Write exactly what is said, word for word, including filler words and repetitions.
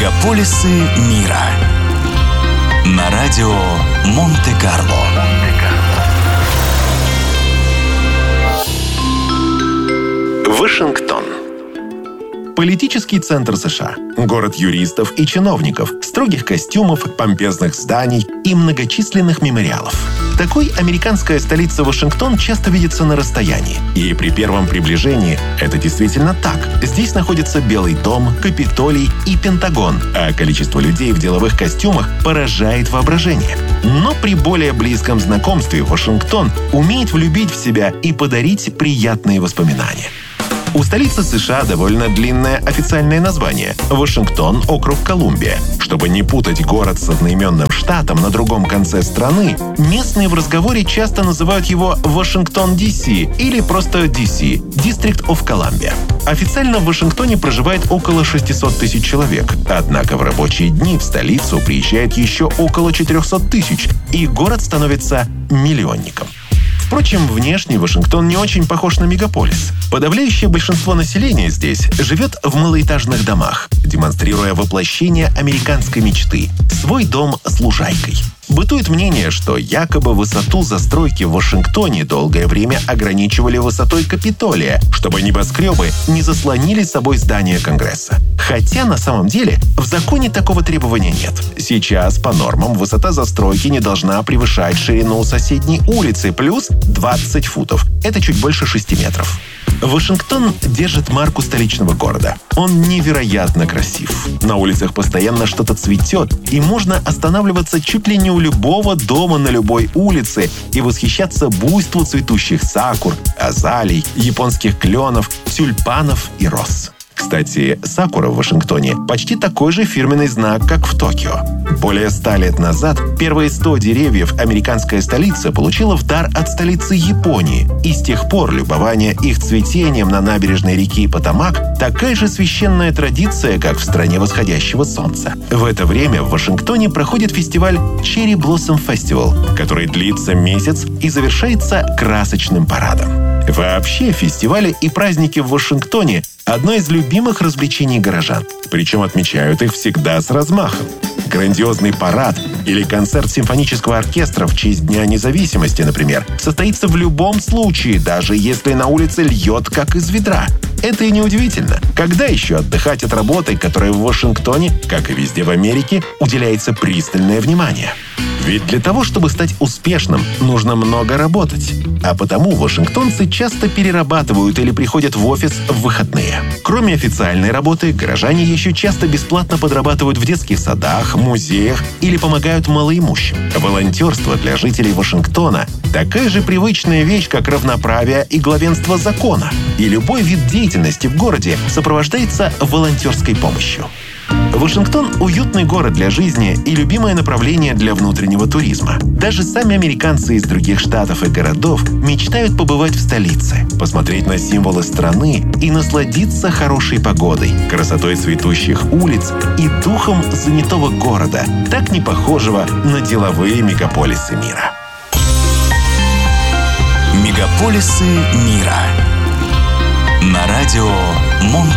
Мегаполисы мира. На радио Монте-Карло. Вашингтон. Политический центр США. Город юристов и чиновников, строгих костюмов, помпезных зданий и многочисленных мемориалов. Такой американская столица Вашингтон часто видится на расстоянии. И при первом приближении это действительно так. Здесь находятся Белый дом, Капитолий и Пентагон, а количество людей в деловых костюмах поражает воображение. Но при более близком знакомстве Вашингтон умеет влюбить в себя и подарить приятные воспоминания. У столицы США довольно длинное официальное название – Вашингтон, округ Колумбия. Чтобы не путать город с одноименным штатом на другом конце страны, местные в разговоре часто называют его Вашингтон, Ди Си или просто Ди Си – District of Columbia. Официально в Вашингтоне проживает около шестьсот тысяч человек, однако в рабочие дни в столицу приезжает еще около четыреста тысяч, и город становится миллионником. Впрочем, внешне Вашингтон не очень похож на мегаполис. Подавляющее большинство населения здесь живет в малоэтажных домах, демонстрируя воплощение американской мечты – свой дом с лужайкой. Бытует мнение, что якобы высоту застройки в Вашингтоне долгое время ограничивали высотой Капитолия, чтобы небоскребы не заслонили собой здание Конгресса. Хотя на самом деле в законе такого требования нет. Сейчас по нормам высота застройки не должна превышать ширину соседней улицы плюс двадцать футов. Это чуть больше шести метров. Вашингтон держит марку столичного города. Он невероятно красив. На улицах постоянно что-то цветет, и можно останавливаться чуть ли не у любого дома на любой улице и восхищаться буйству цветущих сакур, азалий, японских кленов, тюльпанов и роз. Кстати, сакура в Вашингтоне почти такой же фирменный знак, как в Токио. Более ста лет назад первые сто деревьев американская столица получила в дар от столицы Японии, и с тех пор любование их цветением на набережной реки Потомак – такая же священная традиция, как в стране восходящего солнца. В это время в Вашингтоне проходит фестиваль Cherry Blossom Festival, который длится месяц и завершается красочным парадом. Вообще, фестивали и праздники в Вашингтоне – одно из любимых развлечений горожан. Причем отмечают их всегда с размахом. Грандиозный парад или концерт симфонического оркестра в честь Дня независимости, например, состоится в любом случае, даже если на улице льет как из ведра. Это и не удивительно. Когда еще отдыхать от работы, которой в Вашингтоне, как и везде в Америке, уделяется пристальное внимание? Ведь для того, чтобы стать успешным, нужно много работать. А потому вашингтонцы часто перерабатывают или приходят в офис в выходные. Кроме официальной работы, горожане еще часто бесплатно подрабатывают в детских садах, музеях или помогают малоимущим. Волонтерство для жителей Вашингтона – такая же привычная вещь, как равноправие и главенство закона. И любой вид деятельности в городе сопровождается волонтерской помощью. Вашингтон – уютный город для жизни и любимое направление для внутреннего туризма. Даже сами американцы из других штатов и городов мечтают побывать в столице, посмотреть на символы страны и насладиться хорошей погодой, красотой цветущих улиц и духом занятого города, так не похожего на деловые мегаполисы мира. Мегаполисы мира. На радио Монте-Карло.